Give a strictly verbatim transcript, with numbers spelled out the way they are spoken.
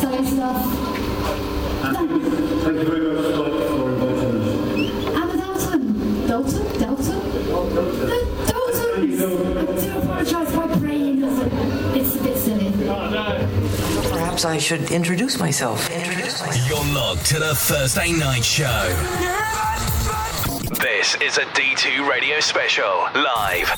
silly stuff. Thank you very much, Scott, for inviting us. Anna Dalton. Dalton? Dalton? Dalton. The Daltons! I do apologise, my brain doesn't. It's a bit silly. Perhaps I should introduce myself. Introduce myself. You're locked to the Thursday Night Show. This is a D two Radio special, live